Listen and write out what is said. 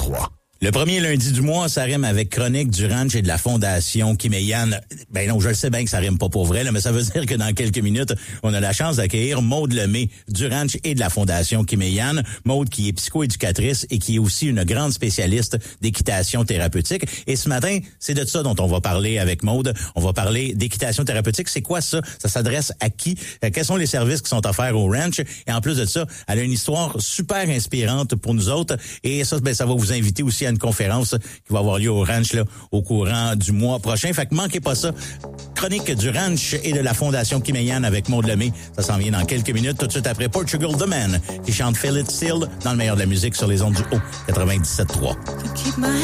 97.3. Le premier lundi du mois, ça rime avec Chronique du Ranch et de la Fondation Kiméyan. Ben non, je le sais bien que ça rime pas pour vrai, là, mais ça veut dire que dans quelques minutes, on a la chance d'accueillir Maude Lemay du Ranch et de la Fondation Kiméyan. Maude qui est psychoéducatrice et qui est aussi une grande spécialiste d'équitation thérapeutique. Et ce matin, c'est de ça dont on va parler avec Maude. On va parler d'équitation thérapeutique. C'est quoi ça? Ça s'adresse à qui? Quels sont les services qui sont offerts au Ranch? Et en plus de ça, elle a une histoire super inspirante pour nous autres. Et ça, ben, ça va vous inviter aussi à une conférence qui va avoir lieu au Ranch là, au courant du mois prochain. Fait que manquez pas ça. Chronique du Ranch et de la Fondation Kiméyan avec Maude Lemay. Ça s'en vient dans quelques minutes. Tout de suite après Portugal The Man qui chante Feel It Still dans le meilleur de la musique sur les ondes du haut 97.3.